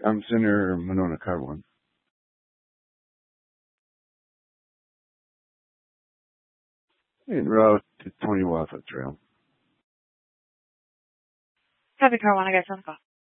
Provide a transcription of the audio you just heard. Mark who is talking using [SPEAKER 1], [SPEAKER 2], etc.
[SPEAKER 1] Town Center, Monona, car 1. En route to 20 Wildfoot Trail.
[SPEAKER 2] Copy, car 1, I got 10 o'clock.